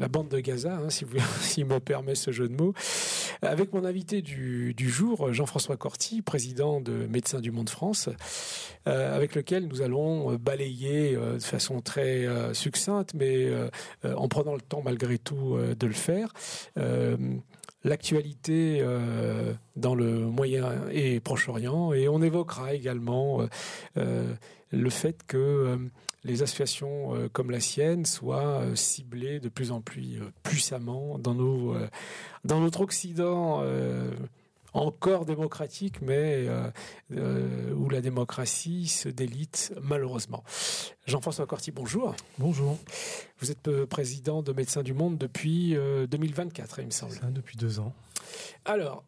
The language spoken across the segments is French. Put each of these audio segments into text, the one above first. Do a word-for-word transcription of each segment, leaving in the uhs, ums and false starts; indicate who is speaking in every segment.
Speaker 1: la bande de Gaza, hein, si vous, s'il me permet ce jeu de mots, avec mon invité du, du jour, Jean-François Corti, président de Médecins du Monde France, euh, avec lequel nous allons balayer euh, de façon très euh, succincte, mais euh, euh, en prenant le temps malgré tout euh, de le faire. Euh, l'actualité euh, dans le Moyen et Proche-Orient, et on évoquera également euh, euh, le fait que euh, les associations euh, comme la sienne soient euh, ciblées de plus en plus euh, puissamment dans nos euh, dans notre Occident euh, encore démocratique, mais euh, euh, où la démocratie se délite malheureusement. Jean-François Corti, bonjour.
Speaker 2: Bonjour.
Speaker 1: Vous êtes euh, président de Médecins du Monde depuis euh, deux mille vingt-quatre, il me semble.
Speaker 2: Ça, depuis deux ans.
Speaker 1: Alors,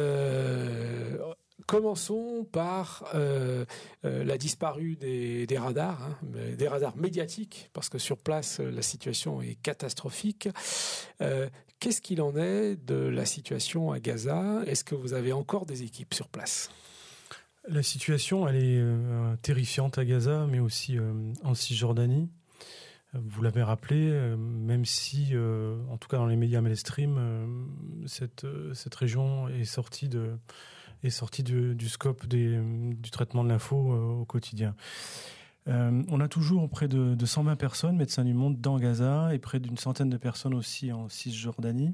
Speaker 1: euh, commençons par euh, euh, la disparue des, des radars, hein, des radars médiatiques, parce que sur place, la situation est catastrophique. Euh, qu'est-ce qu'il en est de la situation à Gaza ? Est-ce que vous avez encore des équipes sur place ?
Speaker 2: La situation, elle est euh, terrifiante à Gaza, mais aussi euh, en Cisjordanie. Vous l'avez rappelé, euh, même si, euh, en tout cas dans les médias mainstream, euh, cette, euh, cette région est sortie, de, est sortie du, du scope des, du traitement de l'info euh, au quotidien. Euh, on a toujours près de, de cent vingt personnes, Médecins du Monde, dans Gaza, et près d'une centaine de personnes aussi en Cisjordanie.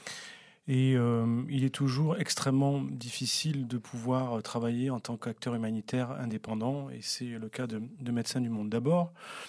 Speaker 2: Et euh, il est toujours extrêmement difficile de pouvoir travailler en tant qu'acteur humanitaire indépendant, et c'est le cas de, de Médecins du Monde. D'abord,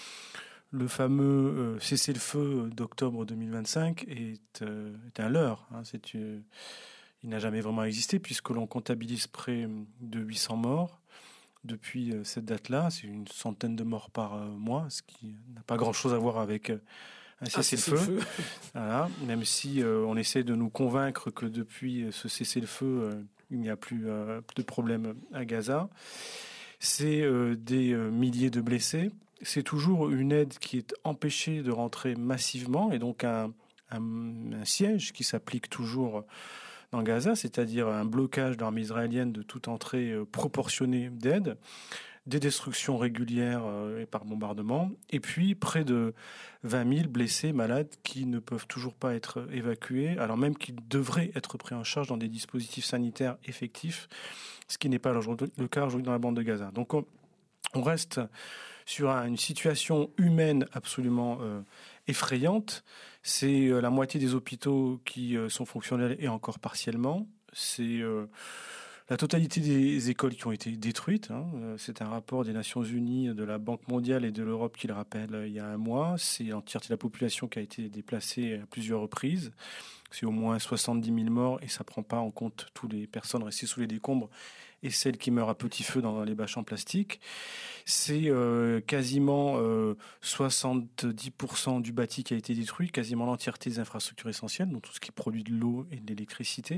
Speaker 2: le fameux euh, cessez-le-feu d'octobre deux mille vingt-cinq est, euh, est un leurre. Hein, c'est, euh, il n'a jamais vraiment existé puisque l'on comptabilise près de huit cents morts depuis euh, cette date-là. C'est une centaine de morts par euh, mois, ce qui n'a pas grand-chose à voir avec euh, un cessez-le-feu. Ah, voilà, même si euh, on essaie de nous convaincre que depuis ce cessez-le-feu, euh, il n'y a plus euh, de problème à Gaza. C'est euh, des euh, milliers de blessés. C'est toujours une aide qui est empêchée de rentrer massivement, et donc un, un, un siège qui s'applique toujours dans Gaza, c'est-à-dire un blocage de l'armée israélienne de toute entrée euh, proportionnée d'aide, des destructions régulières euh, et par bombardement, et puis près de vingt mille blessés, malades, qui ne peuvent toujours pas être évacués, alors même qu'ils devraient être pris en charge dans des dispositifs sanitaires effectifs, ce qui n'est pas le cas aujourd'hui dans la bande de Gaza. Donc on, on reste sur une situation humaine absolument euh, effrayante. C'est euh, la moitié des hôpitaux qui euh, sont fonctionnels et encore partiellement. C'est euh, la totalité des écoles qui ont été détruites. Hein. C'est un rapport des Nations Unies, de la Banque mondiale et de l'Europe qui le rappelle euh, il y a un mois. C'est l'entièreté de la population qui a été déplacée à plusieurs reprises. C'est au moins soixante-dix mille morts, et ça prend pas en compte toutes les personnes restées sous les décombres et celles qui meurent à petit feu dans les bâches en plastique. C'est euh, quasiment euh, soixante-dix pour cent du bâti qui a été détruit, quasiment l'entièreté des infrastructures essentielles, donc tout ce qui produit de l'eau et de l'électricité.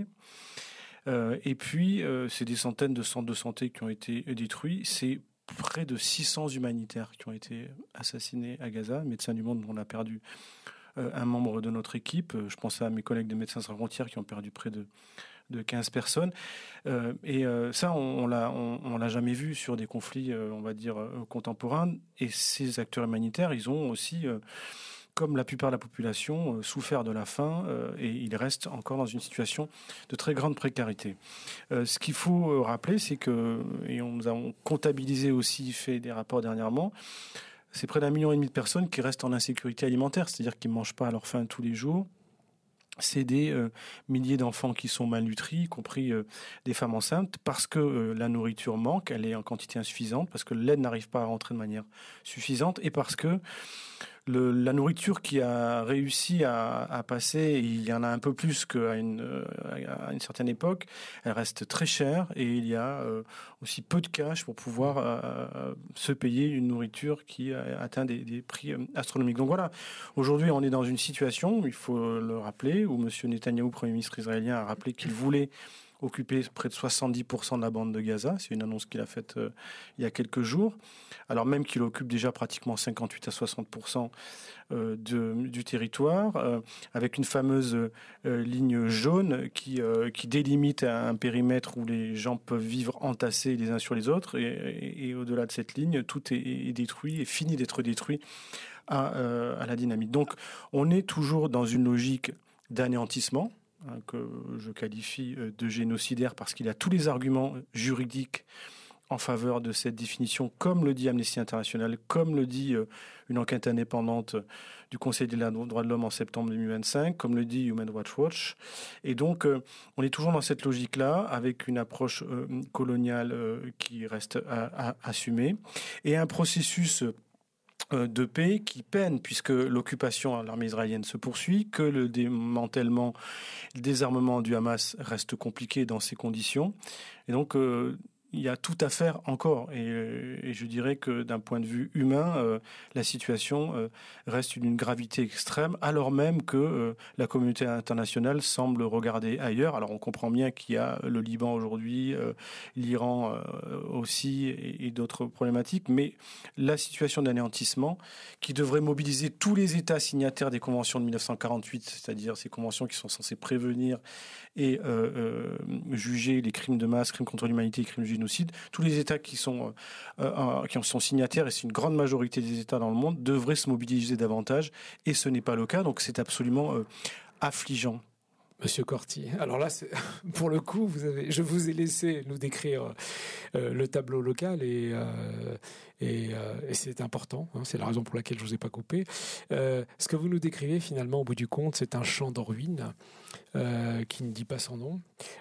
Speaker 2: Euh, et puis, euh, c'est des centaines de centres de santé qui ont été détruits. C'est près de six cents humanitaires qui ont été assassinés à Gaza. Médecins du Monde, on a perdu euh, un membre de notre équipe. Je pense à mes collègues de Médecins sans frontières qui ont perdu près de, de quinze personnes. Euh, et euh, ça, on, on l'a, on, on l'a jamais vu sur des conflits, euh, on va dire, euh, contemporains. Et ces acteurs humanitaires, ils ont aussi... Euh, comme la plupart de la population, euh, souffert de la faim euh, et ils restent encore dans une situation de très grande précarité. Euh, ce qu'il faut euh, rappeler, c'est que, et on nous avons comptabilisé aussi, fait des rapports dernièrement, c'est près d'un million et demi de personnes qui restent en insécurité alimentaire, c'est-à-dire qu'ils ne mangent pas à leur faim tous les jours. C'est des euh, milliers d'enfants qui sont malnutris, y compris euh, des femmes enceintes, parce que euh, la nourriture manque, elle est en quantité insuffisante, parce que l'aide n'arrive pas à rentrer de manière suffisante, et parce que le, la nourriture qui a réussi à, à passer, il y en a un peu plus qu'à une, à une certaine époque, elle reste très chère, et il y a euh, aussi peu de cash pour pouvoir euh, se payer une nourriture qui atteint des, des prix astronomiques. Donc voilà, aujourd'hui on est dans une situation, il faut le rappeler, où M. Netanyahou, Premier ministre israélien, a rappelé qu'il voulait
Speaker 3: occuper près de soixante-dix pour cent de la bande de Gaza. C'est une annonce qu'il a faite euh, il y a quelques jours. Alors même qu'il occupe déjà pratiquement cinquante-huit à soixante pour cent euh, de, du territoire, euh, avec une fameuse euh, ligne jaune qui, euh, qui délimite un, un périmètre où les gens peuvent vivre entassés les uns sur les autres. Et, et, et au-delà de cette ligne, tout est, est détruit et finit d'être détruit à, euh, à la dynamite. Donc on est toujours dans une logique d'anéantissement, hein, que je qualifie de génocidaire parce qu'il a tous les arguments juridiques en faveur de cette définition, comme le dit Amnesty International, comme le dit euh, une enquête indépendante du Conseil des droits de l'homme en septembre deux mille vingt-cinq, comme le dit Human Rights Watch. Et donc, euh, on est toujours dans cette logique-là, avec une approche euh, coloniale euh, qui reste à, à assumer, et un processus de paix qui peine, puisque l'occupation à l'armée israélienne se poursuit, que le démantèlement, le désarmement du Hamas reste compliqué dans ces conditions. Et donc, euh, il y a tout à faire encore. Et, et je dirais que d'un point de vue humain, euh, la situation euh, reste d'une gravité extrême, alors même que euh, la communauté internationale semble regarder ailleurs. Alors on comprend bien qu'il y a le Liban aujourd'hui, euh, l'Iran euh, aussi, et, et d'autres problématiques, mais la situation d'anéantissement qui devrait mobiliser tous les États signataires des conventions de mille neuf cent quarante-huit, c'est-à-dire ces conventions qui sont censées prévenir et euh, euh, juger les crimes de masse, crimes contre l'humanité et crimes de génocide. Tous les États qui sont, euh, euh, qui en sont signataires, et c'est une grande majorité des États dans le monde, devraient se mobiliser davantage, et ce n'est pas le cas, donc c'est absolument euh, affligeant.
Speaker 1: Monsieur Corti, alors là, c'est, pour le coup, vous avez, je vous ai laissé nous décrire euh, le tableau local et, euh, et, euh, et c'est important, hein, c'est la raison pour laquelle je ne vous ai pas coupé. Euh, ce que vous nous décrivez, finalement, au bout du compte, c'est un champ de ruines euh, qui ne dit pas son nom.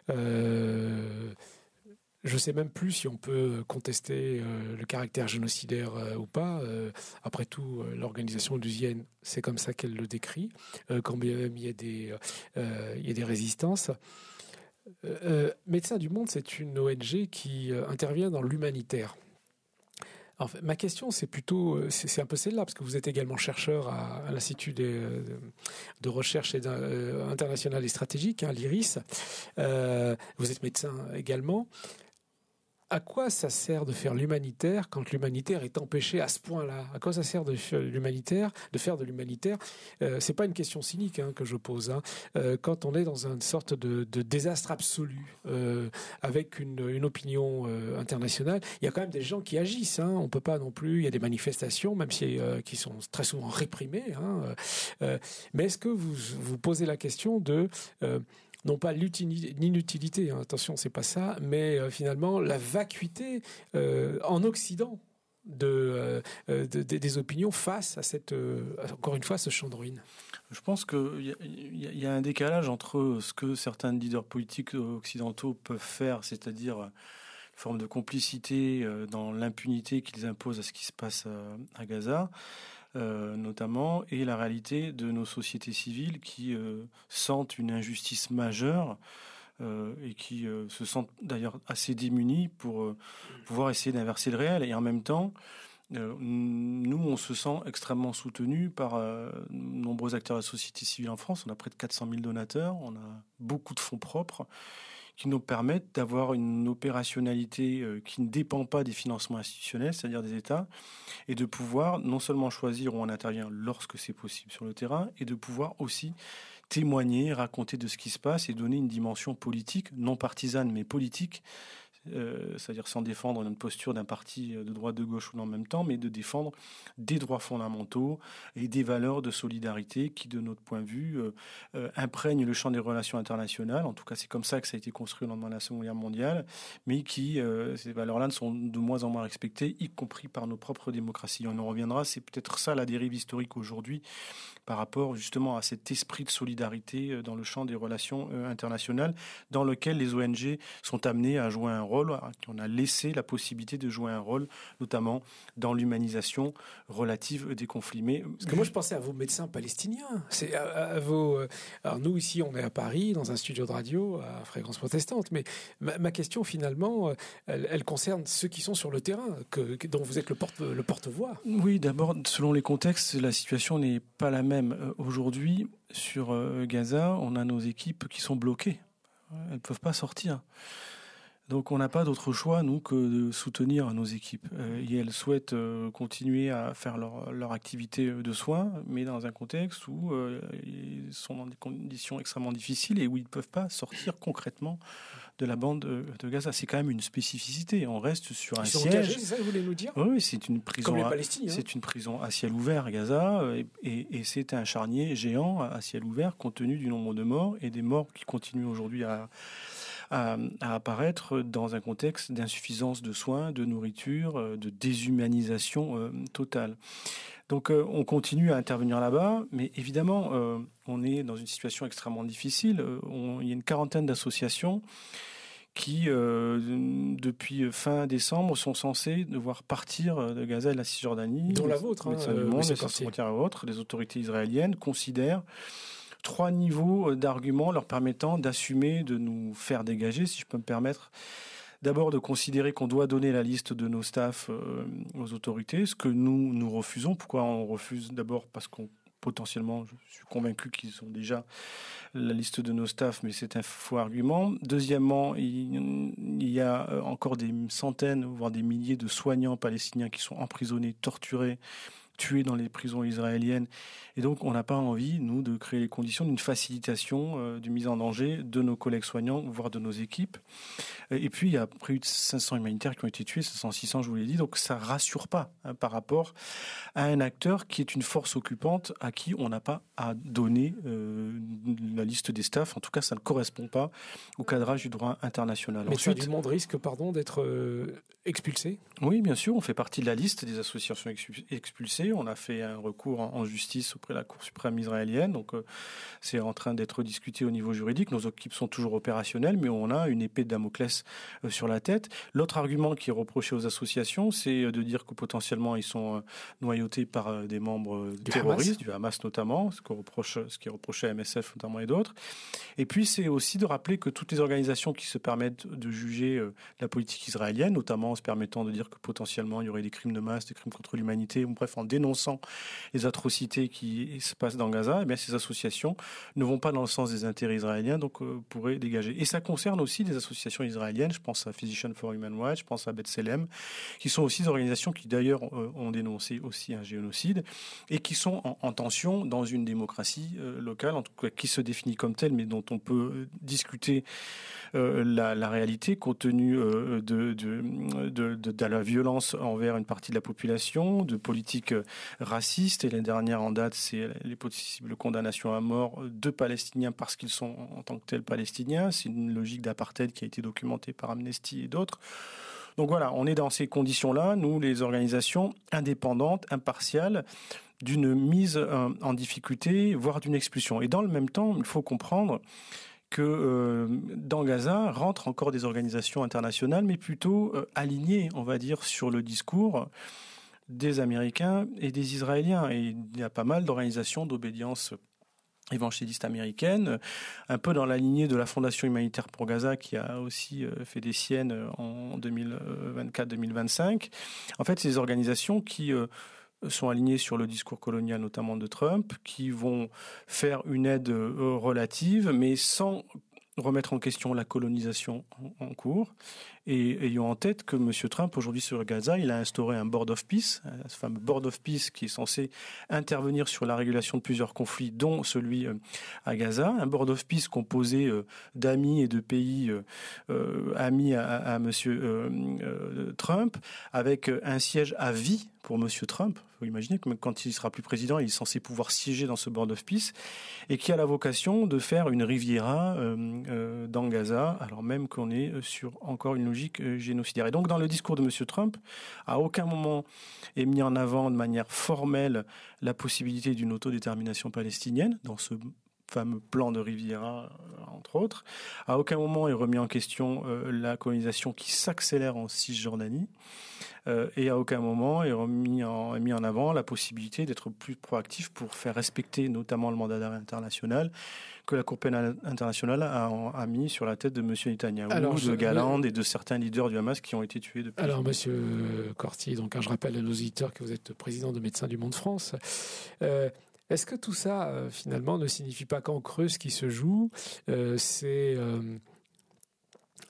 Speaker 1: Euh, Je ne sais même plus si on peut contester euh, le caractère génocidaire euh, ou pas. Euh, après tout, euh, l'organisation lusienne, c'est comme ça qu'elle le décrit, euh, quand même il y a des, euh, il y a des résistances. Euh, Médecins du Monde, c'est une O N G qui euh, intervient dans l'humanitaire. En fait, ma question, c'est plutôt, c'est, c'est un peu celle-là, parce que vous êtes également chercheur à, à l'Institut de, de, de recherche et euh, international et stratégique, hein, l'I R I S. Euh, vous êtes médecin également. À quoi ça sert de faire l'humanitaire quand l'humanitaire est empêché à ce point-là ? À quoi ça sert de faire l'humanitaire, de faire de l'humanitaire ? euh, C'est pas une question cynique hein, que je pose. Hein. Euh, quand on est dans une sorte de, de désastre absolu, euh, avec une, une opinion euh, internationale, il y a quand même des gens qui agissent. Hein. On peut pas non plus. Il y a des manifestations, même si euh, qui sont très souvent réprimées. Hein. Euh, mais est-ce que vous vous posez la question de euh, non pas l'inutilité, hein, attention, c'est pas ça, mais euh, finalement la vacuité euh, en Occident de, euh, de, de, des opinions face à cette, euh, encore une fois, ce champ de ruines.
Speaker 3: Je pense qu'il y, y, y a un décalage entre ce que certains leaders politiques occidentaux peuvent faire, c'est-à-dire une forme de complicité dans l'impunité qu'ils imposent à ce qui se passe à, à Gaza, Euh, notamment, et la réalité de nos sociétés civiles qui euh, sentent une injustice majeure euh, et qui euh, se sentent d'ailleurs assez démunies pour euh, pouvoir essayer d'inverser le réel. Et en même temps, euh, nous, on se sent extrêmement soutenus par euh, nombreux acteurs de la société civile en France. On a près de quatre cent mille donateurs, on a beaucoup de fonds propres qui nous permettent d'avoir une opérationnalité qui ne dépend pas des financements institutionnels, c'est-à-dire des États, et de pouvoir non seulement choisir où on intervient lorsque c'est possible sur le terrain, et de pouvoir aussi témoigner, raconter de ce qui se passe et donner une dimension politique, non partisane mais politique, Euh, c'est-à-dire sans défendre une posture d'un parti de droite, de gauche ou en même temps, mais de défendre des droits fondamentaux et des valeurs de solidarité qui, de notre point de vue, euh, euh, imprègnent le champ des relations internationales. En tout cas, c'est comme ça que ça a été construit au lendemain de la Seconde Guerre mondiale, mais qui, euh, ces valeurs-là, sont de moins en moins respectées, y compris par nos propres démocraties. On en reviendra, c'est peut-être ça la dérive historique aujourd'hui, par rapport justement à cet esprit de solidarité dans le champ des relations euh, internationales, dans lequel les O N G sont amenés à jouer un rôle. On a laissé la possibilité de jouer un rôle, notamment dans l'humanisation relative des conflits. Mais
Speaker 1: parce que moi, je pensais à vos médecins palestiniens. C'est à, à vos. Alors nous ici, on est à Paris, dans un studio de radio à fréquence protestante. Mais ma, ma question, finalement, elle, elle concerne ceux qui sont sur le terrain, que, dont vous êtes le porte, le porte-voix.
Speaker 3: Oui, d'abord, selon les contextes, la situation n'est pas la même. Aujourd'hui, sur Gaza, on a nos équipes qui sont bloquées. Elles ne peuvent pas sortir. Donc on n'a pas d'autre choix, nous, que de soutenir nos équipes. Euh, et elles souhaitent euh, continuer à faire leur, leur activité de soins, mais dans un contexte où euh, ils sont dans des conditions extrêmement difficiles et où ils ne peuvent pas sortir concrètement de la bande de Gaza. C'est quand même une spécificité. On reste sur un
Speaker 1: Ils sont
Speaker 3: siège.
Speaker 1: engagés, c'est ça que vous voulez nous dire ?
Speaker 3: Oui, c'est une prison.
Speaker 1: Comme les
Speaker 3: à,
Speaker 1: Palestiniens.
Speaker 3: C'est une prison à ciel ouvert à Gaza, et, et, et c'est un charnier géant à ciel ouvert, compte tenu du nombre de morts et des morts qui continuent aujourd'hui à À, à apparaître dans un contexte d'insuffisance de soins, de nourriture, de déshumanisation euh, totale. Donc euh, on continue à intervenir là-bas, mais évidemment, euh, on est dans une situation extrêmement difficile. On, il y a une quarantaine d'associations qui, euh, depuis fin décembre, sont censées devoir partir de Gaza et de la Cisjordanie.
Speaker 1: Dont la vôtre,
Speaker 3: Médecins
Speaker 1: hein,
Speaker 3: du Monde,
Speaker 1: Sans
Speaker 3: Frontières et autres. Les autorités israéliennes considèrent trois niveaux d'arguments leur permettant d'assumer, de nous faire dégager, si je peux me permettre. D'abord, de considérer qu'on doit donner la liste de nos staffs euh, aux autorités, ce que nous, nous refusons. Pourquoi on refuse ? D'abord parce qu'on potentiellement, je suis convaincu qu'ils ont déjà la liste de nos staffs, mais c'est un faux argument. Deuxièmement, il, il y a encore des centaines, voire des milliers de soignants palestiniens qui sont emprisonnés, torturés, tués dans les prisons israéliennes. Et donc, on n'a pas envie, nous, de créer les conditions d'une facilitation, euh, d'une mise en danger de nos collègues soignants, voire de nos équipes. Et puis, il y a près de cinq cents humanitaires qui ont été tués, cinq cents, six cents, je vous l'ai dit. Donc, ça ne rassure pas hein, par rapport à un acteur qui est une force occupante à qui on n'a pas à donner euh, la liste des staffs. En tout cas, ça ne correspond pas au cadrage du droit international.
Speaker 1: Médecins du Monde risque, pardon, d'être euh, expulsé ?
Speaker 3: Oui, bien sûr. On fait partie de la liste des associations expulsées. On a fait un recours en justice auprès de la Cour suprême israélienne. Donc, euh, c'est en train d'être discuté au niveau juridique. Nos équipes sont toujours opérationnelles, mais on a une épée de Damoclès euh, sur la tête. L'autre argument qui est reproché aux associations, c'est de dire que potentiellement, ils sont euh, noyautés par euh, des membres euh,
Speaker 1: du
Speaker 3: terroristes,
Speaker 1: Hamas.
Speaker 3: du Hamas notamment, ce, que reproche, ce qui est reproché à M S F notamment et d'autres. Et puis, c'est aussi de rappeler que toutes les organisations qui se permettent de juger euh, la politique israélienne, notamment en se permettant de dire que potentiellement, il y aurait des crimes de masse, des crimes contre l'humanité, ou bref, en dénonçant les atrocités qui se passent dans Gaza, eh bien, ces associations ne vont pas dans le sens des intérêts israéliens, donc euh, pourraient dégager. Et ça concerne aussi des associations israéliennes, je pense à Physicians for Human Rights, je pense à B'Tselem, qui sont aussi des organisations qui d'ailleurs euh, ont dénoncé aussi un génocide, et qui sont en, en tension dans une démocratie euh, locale, en tout cas qui se définit comme telle, mais dont on peut euh, discuter euh, la, la réalité, compte tenu euh, de, de, de, de, de la violence envers une partie de la population, de politiques racistes, et la dernière en date, c'est les possibles condamnations à mort de Palestiniens parce qu'ils sont en tant que tels Palestiniens. C'est une logique d'apartheid qui a été documentée par Amnesty et d'autres. Donc voilà, on est dans ces conditions-là, nous, les organisations indépendantes, impartiales, d'une mise en difficulté, voire d'une expulsion. Et dans le même temps, il faut comprendre que euh, dans Gaza rentrent encore des organisations internationales, mais plutôt euh, alignées, on va dire, sur le discours des Américains et des Israéliens. Et il y a pas mal d'organisations d'obédience évangéliste américaine, un peu dans la lignée de la Fondation humanitaire pour Gaza, qui a aussi fait des siennes en deux mille vingt-quatre deux mille vingt-cinq. En fait, ces organisations qui euh, sont alignées sur le discours colonial, notamment de Trump, qui vont faire une aide euh, relative, mais sans remettre en question la colonisation en, en cours, et ayant en tête que M. Trump, aujourd'hui sur Gaza, il a instauré un Board of Peace, ce fameux Board of Peace qui est censé intervenir sur la régulation de plusieurs conflits, dont celui à Gaza, un Board of Peace composé d'amis et de pays euh, amis à, à, à M. Euh, euh, Trump, avec un siège à vie pour M. Trump. Il faut imaginer que quand il sera plus président, il est censé pouvoir siéger dans ce Board of Peace, et qui a la vocation de faire une Riviera euh, euh, dans Gaza, alors même qu'on est sur encore une logique génocidaire. Et donc, dans le discours de M. Trump, à aucun moment est mis en avant de manière formelle la possibilité d'une autodétermination palestinienne, dans ce fameux plan de Riviera, entre autres. À aucun moment est remis en question euh, la colonisation qui s'accélère en Cisjordanie. Euh, et à aucun moment est remis en, est mis en avant la possibilité d'être plus proactif pour faire respecter notamment le mandat d'arrêt international que la Cour pénale internationale a, a mis sur la tête de M. Netanyahou, Alors, de je, Galland mais... et de certains leaders du Hamas qui ont été tués depuis.
Speaker 1: Alors, M. Corti, donc, hein, je rappelle à nos auditeurs que vous êtes président de Médecins du Monde France. Euh, Est-ce que tout ça, euh, finalement, ne signifie pas qu'en creux, ce qui se joue, euh, c'est... Euh,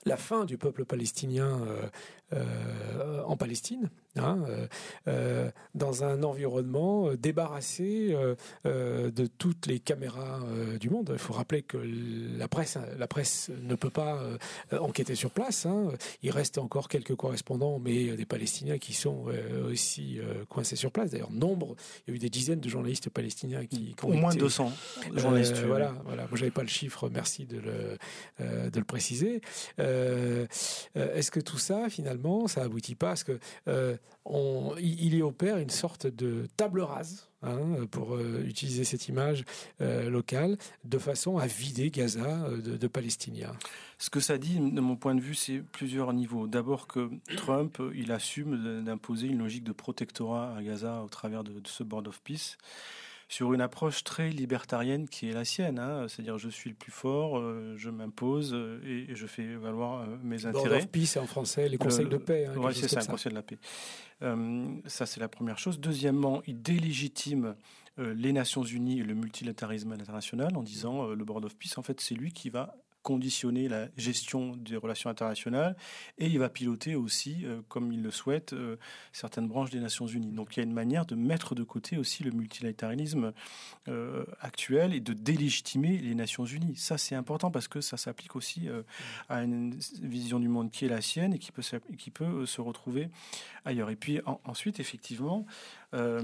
Speaker 1: la fin du peuple palestinien euh, euh, en Palestine, hein, euh, euh, dans un environnement débarrassé euh, euh, de toutes les caméras euh, du monde. Il faut rappeler que la presse, la presse ne peut pas euh, enquêter sur place. Hein. Il reste encore quelques correspondants, mais des Palestiniens qui sont euh, aussi euh, coincés sur place. D'ailleurs, nombre, il y a eu des dizaines de journalistes palestiniens qui, qui ont
Speaker 3: au moins
Speaker 1: été,
Speaker 3: deux cents journalistes.
Speaker 1: Euh, voilà, voilà. Moi, j'avais pas le chiffre. Merci de le euh, de le préciser. Euh, euh, est-ce que tout ça, finalement, ça aboutit pas à ce que euh, on, il y opère une sorte de table rase, hein, pour euh, utiliser cette image euh, locale, de façon à vider Gaza euh, de, de Palestiniens?
Speaker 3: Ce que ça dit, de mon point de vue, c'est plusieurs niveaux. D'abord que Trump, il assume d'imposer une logique de protectorat à Gaza au travers de, de ce Board of Peace, sur une approche très libertarienne qui est la sienne, hein. C'est-à-dire je suis le plus fort, euh, je m'impose euh, et, et je fais valoir euh, mes intérêts.
Speaker 1: Board of Peace, en français, les conseils
Speaker 3: le,
Speaker 1: de paix. Hein,
Speaker 3: oui, c'est ça, un conseil de la paix. Euh, ça, c'est la première chose. Deuxièmement, il délégitime euh, les Nations Unies et le multilatéralisme international en disant euh, le Board of Peace, en fait, c'est lui qui va conditionner la gestion des relations internationales et il va piloter aussi, euh, comme il le souhaite, euh, certaines branches des Nations Unies. Donc il y a une manière de mettre de côté aussi le multilatéralisme euh, actuel et de délégitimer les Nations Unies. Ça, c'est important parce que ça s'applique aussi euh, à une vision du monde qui est la sienne et qui peut, qui peut se retrouver ailleurs. Et puis en, ensuite, effectivement, Euh,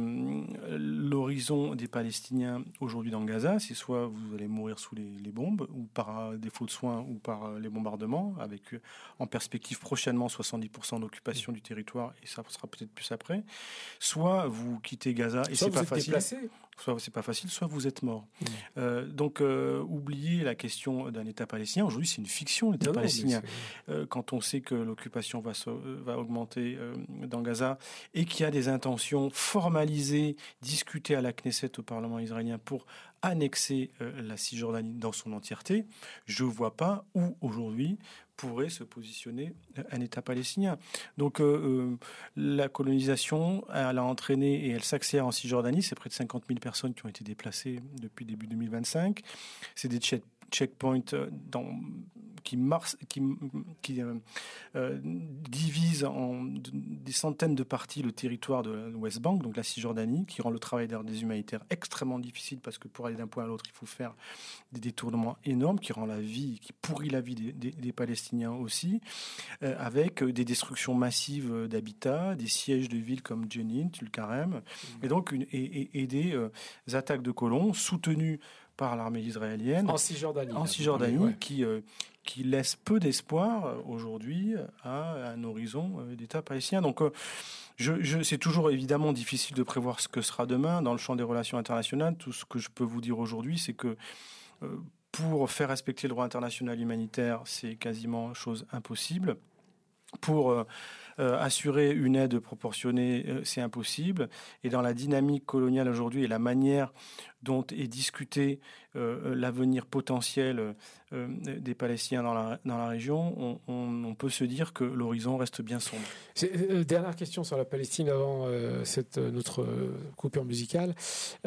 Speaker 3: l'horizon des Palestiniens aujourd'hui dans Gaza, c'est soit vous allez mourir sous les, les bombes ou par défaut de soins ou par les bombardements, avec en perspective prochainement soixante-dix pour cent d'occupation du territoire, et ça sera peut-être plus après, soit vous quittez Gaza et
Speaker 1: soit
Speaker 3: c'est pas facile.
Speaker 1: Déplacé.
Speaker 3: Soit c'est pas facile, soit vous êtes mort.
Speaker 1: Mmh.
Speaker 3: Euh, donc, euh, oubliez la question d'un État palestinien. Aujourd'hui, c'est une fiction, l'État non, palestinien. Non, euh, quand on sait que l'occupation va, so, va augmenter euh, dans Gaza et qu'il y a des intentions formalisées, discutées à la Knesset, au Parlement israélien, pour annexer euh, la Cisjordanie dans son entièreté, je ne vois pas où, aujourd'hui, pourrait se positionner un État palestinien. Donc euh, euh, la colonisation, elle a entraîné et elle s'accélère en Cisjordanie. C'est près de cinquante mille personnes qui ont été déplacées depuis début deux mille vingt-cinq. C'est des check checkpoints dans, qui, mars, qui, qui euh, euh, divisent en des centaines de parties le territoire de la West Bank, donc la Cisjordanie, qui rend le travail des humanitaires extrêmement difficile parce que pour aller d'un point à l'autre, il faut faire des détournements énormes, qui rend la vie, qui pourrit la vie des, des, des Palestiniens aussi, euh, avec des destructions massives d'habitats, des sièges de villes comme Jenin, Tulkarem, et donc une, et, et, et des euh, attaques de colons soutenues par l'armée israélienne
Speaker 1: en Cisjordanie,
Speaker 3: en Cisjordanie oui, ouais. qui, euh, qui laisse peu d'espoir euh, aujourd'hui à, à un horizon euh, d'État palestinien. Donc, euh, je, je, c'est toujours évidemment difficile de prévoir ce que sera demain dans le champ des relations internationales. Tout ce que je peux vous dire aujourd'hui, c'est que euh, pour faire respecter le droit international humanitaire, c'est quasiment chose impossible. Pour euh, euh, assurer une aide proportionnée, euh, c'est impossible. Et dans la dynamique coloniale aujourd'hui et la manière dont est discuté euh, l'avenir potentiel euh, des Palestiniens dans la, dans la région, on, on, on peut se dire que l'horizon reste bien sombre.
Speaker 1: C'est, euh, dernière question sur la Palestine avant euh, cette, euh, notre coupure musicale.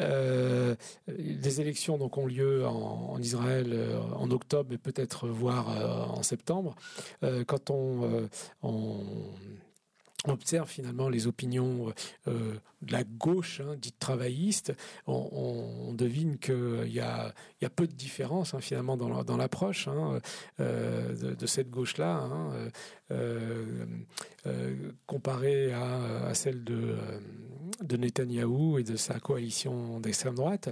Speaker 1: Euh, des élections donc, ont lieu en, en Israël euh, en octobre et peut-être voire euh, en septembre. Euh, quand on, euh, on On observe finalement les opinions euh, de la gauche, hein, dite travailliste, on, on devine qu'il y a, y a peu de différence hein, finalement dans, la, dans l'approche hein, euh, de, de cette gauche-là, hein, euh, euh, comparée à, à celle de, de Netanyahou et de sa coalition d'extrême droite.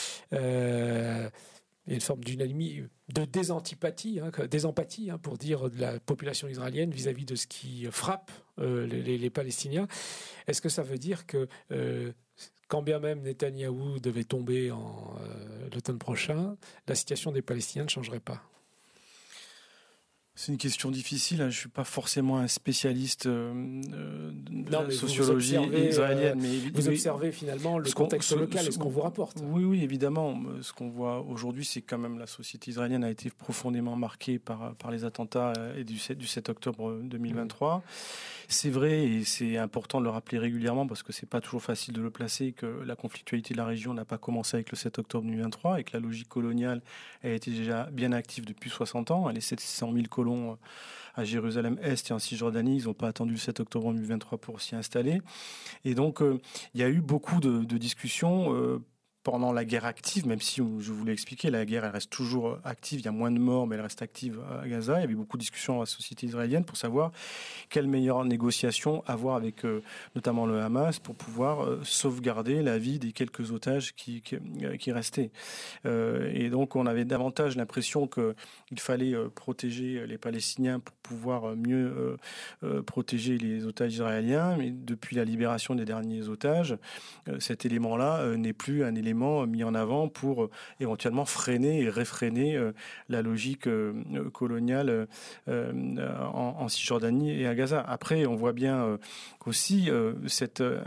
Speaker 1: Euh, Il y a une forme d'unanimité, de désantipathie, hein, désempathie, hein, pour dire de la population israélienne vis-à-vis de ce qui frappe euh, les, les Palestiniens. Est-ce que ça veut dire que, euh, quand bien même Netanyahou devait tomber en euh, l'automne prochain, la situation des Palestiniens ne changerait pas ?
Speaker 3: C'est une question difficile. Je ne suis pas forcément un spécialiste euh, de
Speaker 1: non,
Speaker 3: la sociologie israélienne.
Speaker 1: Euh, mais vous observez finalement le contexte ce, local ce, et ce qu'on vous rapporte.
Speaker 3: Oui, oui, évidemment. Ce qu'on voit aujourd'hui, c'est quand même la société israélienne a été profondément marquée par, par les attentats du sept, du sept octobre deux mille vingt-trois. Mmh. C'est vrai, et c'est important de le rappeler régulièrement parce que c'est pas toujours facile de le placer, que la conflictualité de la région n'a pas commencé avec le sept octobre deux mille vingt-trois et que la logique coloniale a été déjà bien active depuis soixante ans. Les sept cent mille colons colons à Jérusalem-Est et en Cisjordanie. Ils n'ont pas attendu le sept octobre deux mille vingt-trois pour s'y installer. Et donc, euh, il y a eu beaucoup de, de discussions euh, pendant la guerre active, même si, je vous l'ai expliqué, la guerre, elle reste toujours active. Il y a moins de morts, mais elle reste active à Gaza. Il y avait beaucoup de discussions dans la société israélienne pour savoir quelle meilleure négociation avoir avec euh, notamment le Hamas pour pouvoir euh, sauvegarder la vie des quelques otages qui, qui, qui restaient. Euh, et donc, on avait davantage l'impression qu'il fallait euh, protéger les Palestiniens pour pouvoir mieux euh, euh, protéger les otages israéliens. Mais depuis la libération des derniers otages, euh, cet élément-là euh, n'est plus un élément mis en avant pour euh, éventuellement freiner et réfréner euh, la logique euh, coloniale euh, en, en Cisjordanie et à Gaza. Après, on voit bien euh, aussi euh, cette, euh,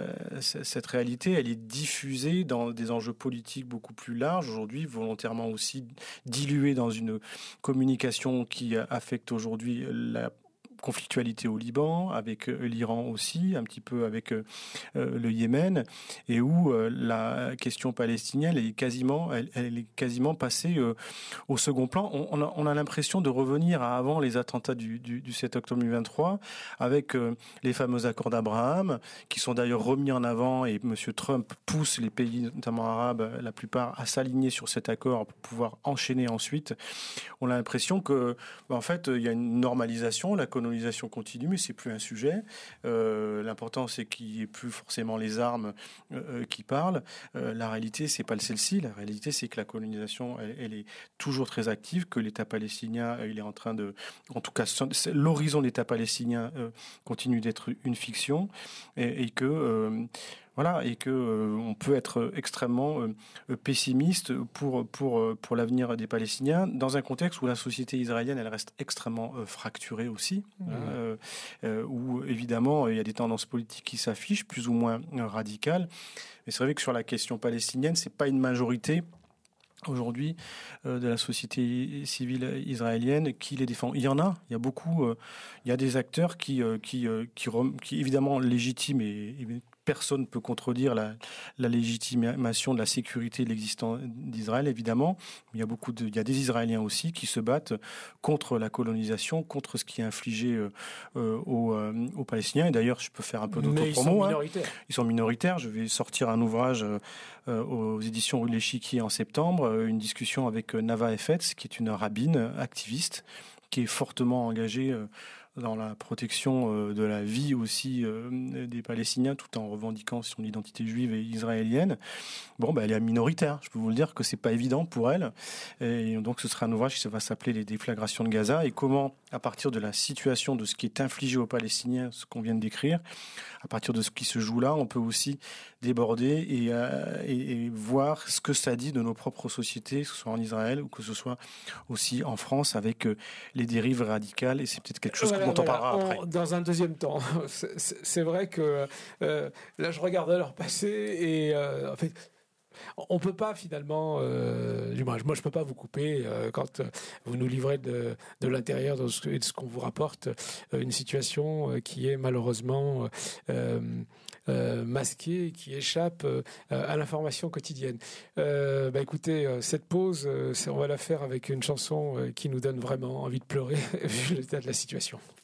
Speaker 3: cette réalité, elle est diffusée dans des enjeux politiques beaucoup plus larges, aujourd'hui volontairement aussi diluée dans une communication qui affecte aujourd'hui la conflictualité au Liban, avec l'Iran aussi, un petit peu avec euh, le Yémen, et où euh, la question palestinienne est quasiment, elle, elle est quasiment passée euh, au second plan. On, on a, on a l'impression de revenir à avant les attentats du, du, du sept octobre deux mille vingt-trois, avec euh, les fameux accords d'Abraham, qui sont d'ailleurs remis en avant, et M. Trump pousse les pays, notamment arabes, la plupart, à s'aligner sur cet accord pour pouvoir enchaîner ensuite. On a l'impression que, bah, en fait, il y a une normalisation, la colonisation continue, mais c'est plus un sujet. Euh, l'important, c'est qu'il n'y ait plus forcément les armes euh, qui parlent. Euh, la réalité, c'est pas celle-ci. La réalité, c'est que la colonisation, elle, elle est toujours très active, que l'État palestinien, il est en train de, en tout cas, l'horizon de l'État palestinien euh, continue d'être une fiction, et, et que euh, Voilà, et que euh, on peut être extrêmement euh, pessimiste pour pour pour l'avenir des Palestiniens dans un contexte où la société israélienne elle reste extrêmement euh, fracturée aussi, mmh. euh, euh, où évidemment il y a des tendances politiques qui s'affichent plus ou moins euh, radicales. Mais c'est vrai que sur la question palestinienne, c'est pas une majorité aujourd'hui euh, de la société civile israélienne qui les défend. Il y en a, il y a beaucoup, euh, il y a des acteurs qui euh, qui, euh, qui qui évidemment légitiment et, et personne ne peut contredire la, la légitimation de la sécurité de l'existence d'Israël, évidemment. Il y a beaucoup de, il y a des Israéliens aussi qui se battent contre la colonisation, contre ce qui est infligé euh, aux, euh, aux Palestiniens. Et d'ailleurs, je peux faire un peu d'autopromo.
Speaker 1: Ils sont minoritaires.
Speaker 3: Hein. Ils sont minoritaires. Je vais sortir un ouvrage euh, aux éditions L'échiquier en septembre, une discussion avec Nava Effetz, qui est une rabbine activiste, qui est fortement engagée euh, dans la protection de la vie aussi des Palestiniens, tout en revendiquant son identité juive et israélienne. Bon, ben, elle est minoritaire. Je peux vous le dire que c'est pas évident pour elle. Et donc, ce sera un ouvrage qui va s'appeler Les déflagrations de Gaza et comment, à partir de la situation de ce qui est infligé aux Palestiniens, ce qu'on vient de décrire, à partir de ce qui se joue là, on peut aussi déborder et, euh, et, et voir ce que ça dit de nos propres sociétés, que ce soit en Israël ou que ce soit aussi en France, avec euh, les dérives radicales. Et c'est peut-être quelque chose
Speaker 1: voilà,
Speaker 3: dont on
Speaker 1: voilà.
Speaker 3: parlera après.
Speaker 1: On, dans un deuxième temps, c'est, c'est vrai que euh, là, je regardais leur passé et euh, en fait, on peut pas finalement, euh, du moins, moi je peux pas vous couper euh, quand vous nous livrez de, de l'intérieur de ce, de ce qu'on vous rapporte euh, une situation euh, qui est malheureusement euh, euh, masquée, qui échappe euh, à l'information quotidienne. Euh, bah écoutez, euh, cette pause, euh, on va la faire avec une chanson euh, qui nous donne vraiment envie de pleurer vu l'état de la situation.